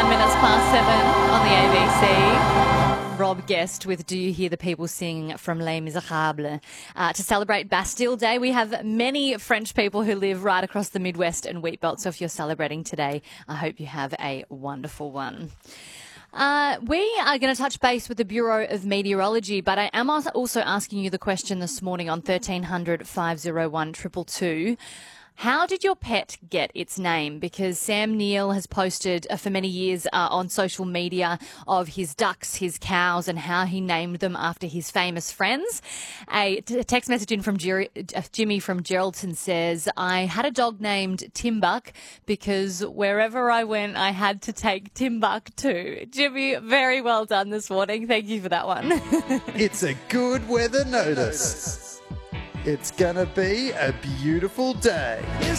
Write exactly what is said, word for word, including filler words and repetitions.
minutes past seven on the A B C. Rob Guest with Do You Hear the People Sing from Les Miserables. Uh, to celebrate Bastille Day, we have many French people who live right across the Midwest and Wheatbelt. So if you're celebrating today, I hope you have a wonderful one. Uh, we are going to touch base with the Bureau of Meteorology, but I am also asking you the question this morning on thirteen hundred, five oh one, two two two. How did your pet get its name? Because Sam Neill has posted uh, for many years uh, on social media of his ducks, his cows, and how he named them after his famous friends. A, t- a text message in from Jer- uh, Jimmy from Geraldton says, I had a dog named Timbuck because wherever I went, I had to take Timbuck too. Jimmy, very well done this morning. Thank you for that one. It's a good weather notice. It's gonna be a beautiful day.